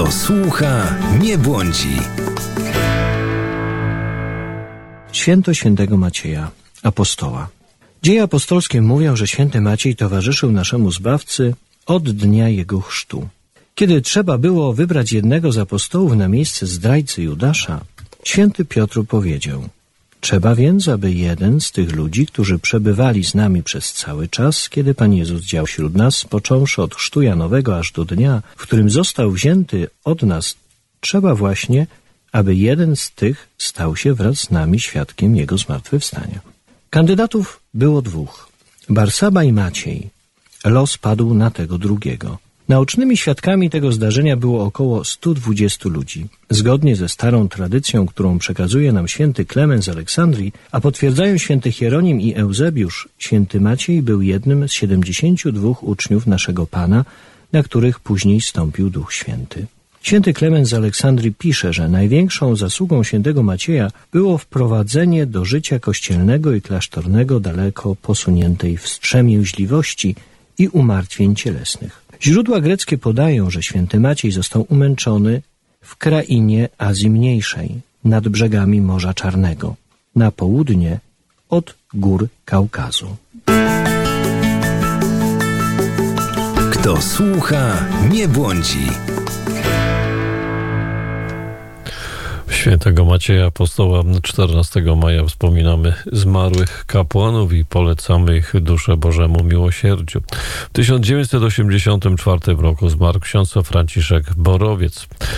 Kto słucha, nie błądzi. Święto świętego Macieja, apostoła. Dzieje apostolskie mówią, że święty Maciej towarzyszył naszemu Zbawcy od dnia jego chrztu. Kiedy trzeba było wybrać jednego z apostołów na miejsce zdrajcy Judasza, święty Piotr powiedział: trzeba więc, aby jeden z tych ludzi, którzy przebywali z nami przez cały czas, kiedy Pan Jezus działał wśród nas, począwszy od chrztu Janowego aż do dnia, w którym został wzięty od nas, trzeba właśnie, aby jeden z tych stał się wraz z nami świadkiem Jego zmartwychwstania. Kandydatów było dwóch, Barsaba i Maciej. Los padł na tego drugiego. Naocznymi świadkami tego zdarzenia było około 120 ludzi. Zgodnie ze starą tradycją, którą przekazuje nam święty Klement z Aleksandrii, a potwierdzają święty Hieronim i Eusebiusz, święty Maciej był jednym z 72 uczniów naszego Pana, na których później stąpił Duch Święty. Święty Klement z Aleksandrii pisze, że największą zasługą świętego Macieja było wprowadzenie do życia kościelnego i klasztornego daleko posuniętej wstrzemięźliwości i umartwień cielesnych. Źródła greckie podają, że święty Maciej został umęczony w krainie Azji Mniejszej, nad brzegami Morza Czarnego, na południe od gór Kaukazu. Kto słucha, nie błądzi. Świętego Macieja Apostoła 14 maja wspominamy zmarłych kapłanów i polecamy ich duszę Bożemu miłosierdziu. W 1984 roku zmarł ksiądz Franciszek Borowiec.